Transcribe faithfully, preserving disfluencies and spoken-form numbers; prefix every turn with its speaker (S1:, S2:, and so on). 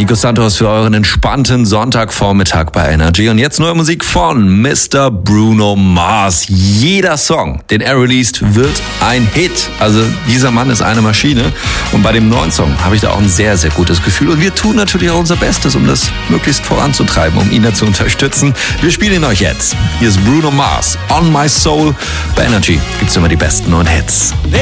S1: Nico Santos für euren entspannten Sonntagvormittag bei Energy. Und jetzt neue Musik von Mister Bruno Mars. Jeder Song, den er released, wird ein Hit. Also dieser Mann ist eine Maschine. Und bei dem neuen Song habe ich da auch ein sehr, sehr gutes Gefühl. Und wir tun natürlich auch unser Bestes, um das möglichst voranzutreiben, um ihn da zu unterstützen. Wir spielen ihn euch jetzt. Hier ist Bruno Mars, On My Soul. Bei Energy gibt es immer die besten neuen Hits.